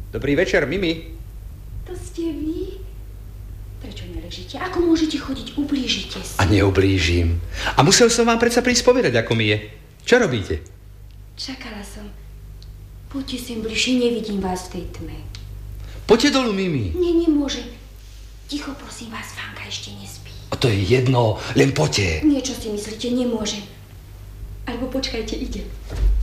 Dobrý večer, Mimi. To ste vy? Prečo neležíte? Ako môžete chodiť? Ublížite si. A neublížim. A musel som vám predsa prísť povedať, ako mi je. Čo robíte? Čakala som. Poďte sem bližšie, nevidím vás v tej tme. Poďte dolu, Mimi. Nie, nemôžem. Ticho, prosím vás, Fanka ešte nespí. A to je jedno, len poďte. Niečo si myslíte, nemôžem. Alebo počkajte, ide.